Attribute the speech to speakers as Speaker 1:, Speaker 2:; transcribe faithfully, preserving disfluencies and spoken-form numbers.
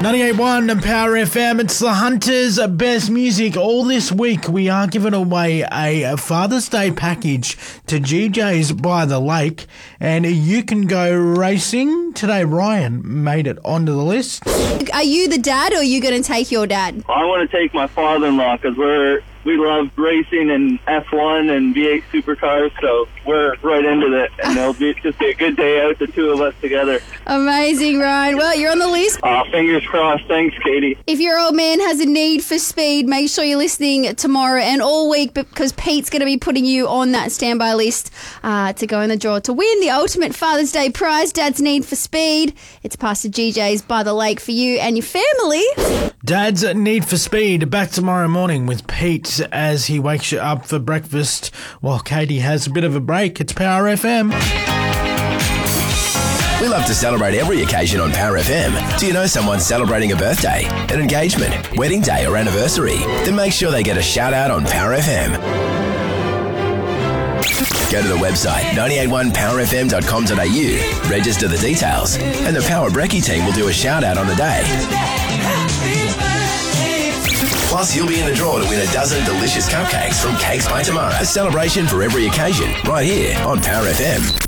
Speaker 1: ninety-eight point one Power F M, it's the Hunter's Best Music. All this week we are giving away a Father's Day package to G J's by the Lake, and you can go racing. Today Ryan made it onto the list.
Speaker 2: Are you the dad or are you going to take your dad?
Speaker 3: I want to take my father-in-law because we're we love racing and F one and V eight supercars, so we're right into it, and it'll be just be a good day out, the two of us together.
Speaker 2: Amazing, Ryan. Well, you're on the list.
Speaker 3: Uh, fingers crossed. Thanks, Katie.
Speaker 2: If your old man has a need for speed, make sure you're listening tomorrow and all week, because Pete's going to be putting you on that standby list uh, to go in the draw to win the ultimate Father's Day prize, Dad's Need for Speed. It's past the G J's by the Lake for you and your family.
Speaker 1: Dad's Need for Speed, back tomorrow morning with Pete as he wakes you up for breakfast while Katie has a bit of a break. It's Power F M.
Speaker 4: We love to celebrate every occasion on Power F M. Do you know someone celebrating a birthday, an engagement, wedding day or anniversary? Then make sure they get a shout out on Power F M. Go to the website nine eight one power f m dot com dot a u, register the details, and the Power Brekkie team will do a shout out on the day. Plus, you'll be in the draw to win a dozen delicious cupcakes from Cakes by Tomorrow. A celebration for every occasion, right here on Power F M.